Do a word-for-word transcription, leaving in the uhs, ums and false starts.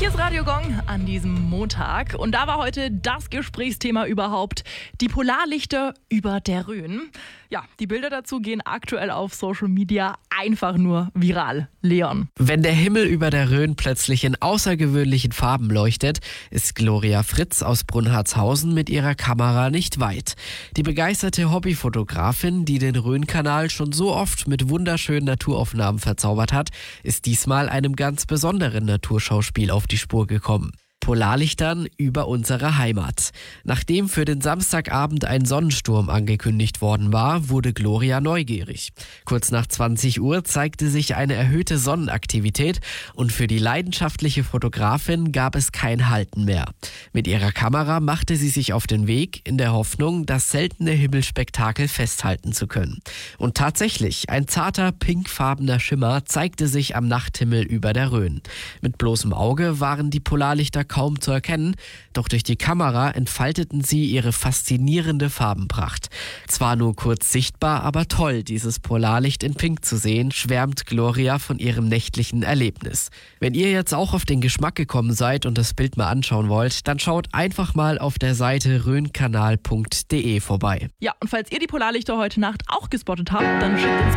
Hier ist Radio Gong an diesem Montag und da war heute das Gesprächsthema überhaupt, die Polarlichter über der Rhön. Ja, die Bilder dazu gehen aktuell auf Social Media einfach nur viral. Leon. Wenn der Himmel über der Rhön plötzlich in außergewöhnlichen Farben leuchtet, ist Gloria Fritz aus Brunhartshausen mit ihrer Kamera nicht weit. Die begeisterte Hobbyfotografin, die den Rhönkanal schon so oft mit wunderschönen Naturaufnahmen verzaubert hat, ist diesmal einem ganz besonderen Naturschauspiel auf die Spur gekommen. Polarlichtern über unsere Heimat. Nachdem für den Samstagabend ein Sonnensturm angekündigt worden war, wurde Gloria neugierig. Kurz nach zwanzig Uhr zeigte sich eine erhöhte Sonnenaktivität und für die leidenschaftliche Fotografin gab es kein Halten mehr. Mit ihrer Kamera machte sie sich auf den Weg, in der Hoffnung, das seltene Himmelspektakel festhalten zu können. Und tatsächlich, ein zarter, pinkfarbener Schimmer zeigte sich am Nachthimmel über der Rhön. Mit bloßem Auge waren die Polarlichter kaum zu erkennen, doch durch die Kamera entfalteten sie ihre faszinierende Farbenpracht. Zwar nur kurz sichtbar, aber toll, dieses Polarlicht in Pink zu sehen, schwärmt Gloria von ihrem nächtlichen Erlebnis. Wenn ihr jetzt auch auf den Geschmack gekommen seid und das Bild mal anschauen wollt, dann schaut einfach mal auf der Seite rhönkanal punkt de vorbei. Ja, und falls ihr die Polarlichter heute Nacht auch gespottet habt, dann schickt uns